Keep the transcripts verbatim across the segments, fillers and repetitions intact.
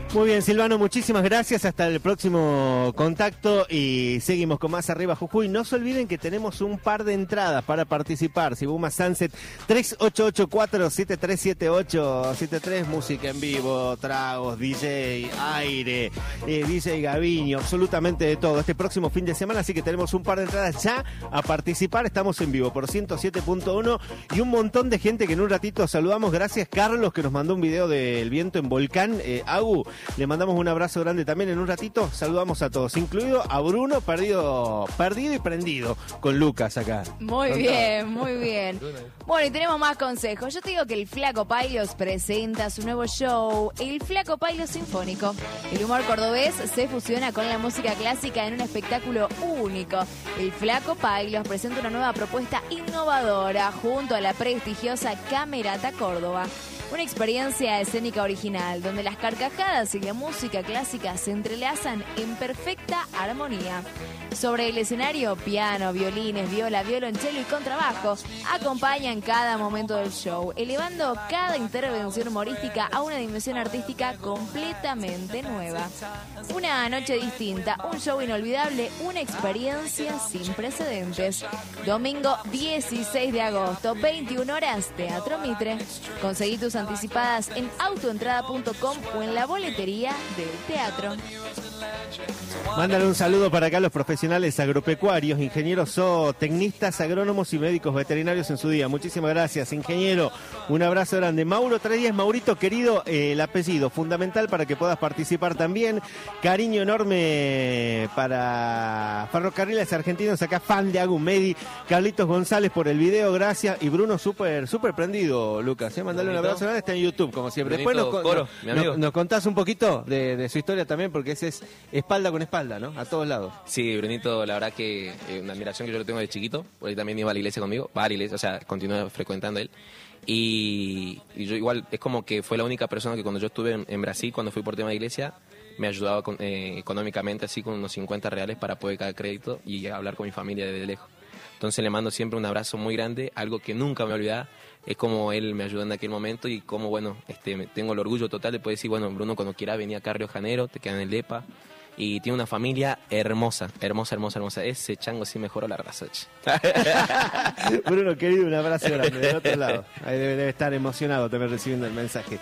Muy bien, Silvano, muchísimas gracias. Hasta el próximo contacto y seguimos con más Arriba Jujuy. No se olviden que tenemos un par de entradas para participar. Sibuma Sunset tres ocho ocho cuatro siete tres siete ocho siete tres, música en vivo, tragos, D J, aire, eh, D J Gaviño, absolutamente de todo. Este próximo fin de semana, así que tenemos un par de entradas ya a participar. Estamos en vivo por ciento siete punto uno y un montón de gente que en un ratito saludamos. Gracias, Carlos, que nos mandó un video del viento en Volcán. Eh, Agu, le mandamos un abrazo grande también. En un ratito saludamos a todos, incluido a Bruno, perdido, perdido y prendido con Lucas acá. Muy bien, muy bien. Bueno, y tenemos más consejos. Yo te digo que el Flaco Pailos presenta su nuevo show, el Flaco Pailos Sinfónico. El humor cordobés se fusiona con la música clásica en un espectáculo único. El Flaco Pailos presenta una nueva propuesta innovadora junto a la prestigiosa Camerata Córdoba. Una experiencia escénica original, donde las carcajadas y la música clásica se entrelazan en perfecta armonía. Sobre el escenario, piano, violines, viola, violonchelo y contrabajo acompañan cada momento del show, elevando cada intervención humorística a una dimensión artística completamente nueva. Una noche distinta, un show inolvidable, una experiencia sin precedentes. Domingo dieciséis de agosto, veintiuna horas, Teatro Mitre. Conseguí tus anticipadas en autoentrada punto com o en la boletería del teatro. Mándale un saludo para acá a los profesionales agropecuarios, ingenieros zootecnistas, agrónomos y médicos veterinarios en su día. Muchísimas gracias, ingeniero. Un abrazo grande. Mauro Tredies, Maurito querido, eh, el apellido fundamental para que puedas participar también. Cariño enorme para Ferrocarriles Argentinos, acá fan de Agumedi. Carlitos González por el video, gracias. Y Bruno súper súper prendido, Lucas. ¿eh? Mandale un abrazo grande, está en YouTube, como siempre. Después nos, Coro, nos, nos, nos contás un poquito de, de su historia también, porque ese es espalda con espalda, ¿no? A todos lados. Sí, Brunito, la verdad que eh, una admiración que yo lo tengo de chiquito, porque él también iba a la iglesia conmigo, va a la iglesia, o sea, continúa frecuentando él. Y, y yo igual, es como que fue la única persona que cuando yo estuve en, en Brasil, cuando fui por tema de iglesia, me ayudaba con, eh, económicamente, así con unos cincuenta reales para poder caer crédito y hablar con mi familia desde lejos. Entonces le mando siempre un abrazo muy grande, algo que nunca me voy a olvidar. Es como él me ayudó en aquel momento y como, bueno, este, tengo el orgullo total de poder decir, bueno, Bruno, cuando quieras venir acá a Río de Janeiro, te quedan en el DEPA. Y tiene una familia hermosa, hermosa, hermosa, hermosa. Ese chango sí mejoró la raza. Bruno, querido, un abrazo grande del otro lado. Ahí debe, debe estar emocionado también recibiendo el mensaje.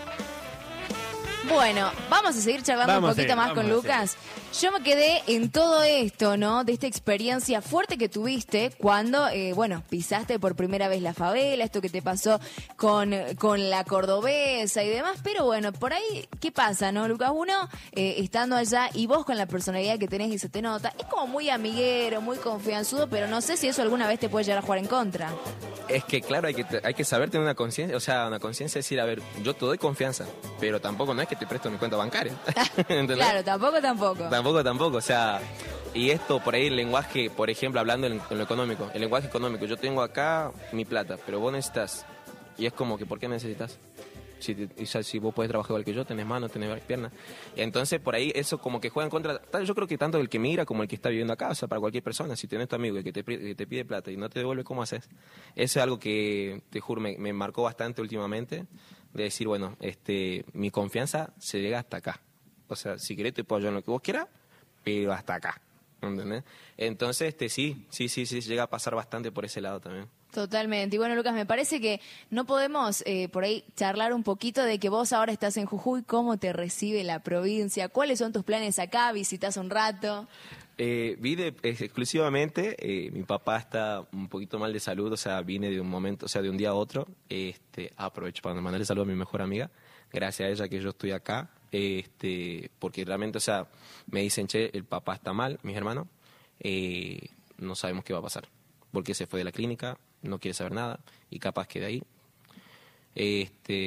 Bueno, vamos a seguir charlando vamos un poquito seguir, más con Lucas. Yo me quedé en todo esto, ¿no? De esta experiencia fuerte que tuviste cuando, eh, bueno, pisaste por primera vez la favela, esto que te pasó con, con la cordobesa y demás. Pero bueno, por ahí, ¿qué pasa, no, Lucas? Uno, eh, estando allá y vos con la personalidad que tenés y se te nota, es como muy amiguero, muy confianzudo, pero no sé si eso alguna vez te puede llegar a jugar en contra. Es que, claro, hay que, hay que saber tener una conciencia, o sea, una conciencia de decir, a ver, yo te doy confianza, pero tampoco no es que te presto mi cuenta bancaria. Claro, tampoco, tampoco. Tampoco, tampoco, o sea, y esto por ahí el lenguaje, por ejemplo, hablando en, en lo económico, el lenguaje económico, yo tengo acá mi plata, pero vos necesitas, y es como que, ¿por qué necesitas? Si, te, si vos podés trabajar igual que yo, tenés manos, tenés piernas. Entonces, por ahí eso como que juega en contra. Yo creo que tanto el que migra como el que está viviendo acá, o sea, para cualquier persona, si tenés tu amigo que te, que te pide plata y no te devuelve, ¿cómo haces? Eso es algo que, te juro, me, me marcó bastante últimamente, de decir, bueno, este, mi confianza se llega hasta acá. O sea, si querés te puedo ayudar en lo que vos quieras, pero hasta acá. ¿Entendés? Entonces, este, sí, sí, sí, sí, llega a pasar bastante por ese lado también. Totalmente. Y bueno, Lucas, me parece que no podemos eh, por ahí charlar un poquito de que vos ahora estás en Jujuy, cómo te recibe la provincia, cuáles son tus planes acá, visitas un rato. Eh, vine exclusivamente, eh, mi papá está un poquito mal de salud, o sea, vine de un momento, o sea, de un día a otro. Este, aprovecho para mandarle saludo a mi mejor amiga, gracias a ella que yo estoy acá, este, porque realmente, o sea, me dicen, che, el papá está mal, mis hermanos, eh, no sabemos qué va a pasar, porque se fue de la clínica, no quiere saber nada, y capaz que de ahí, este...